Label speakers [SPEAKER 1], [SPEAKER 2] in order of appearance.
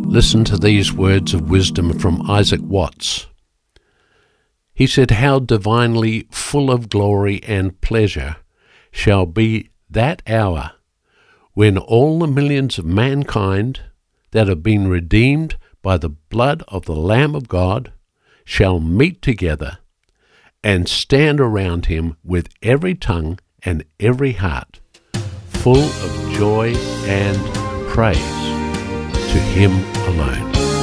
[SPEAKER 1] Listen to these words of wisdom from Isaac Watts. He said, "How divinely full of glory and pleasure shall be that hour when all the millions of mankind that have been redeemed by the blood of the Lamb of God shall meet together and stand around him with every tongue and every heart full of joy and praise to him alone."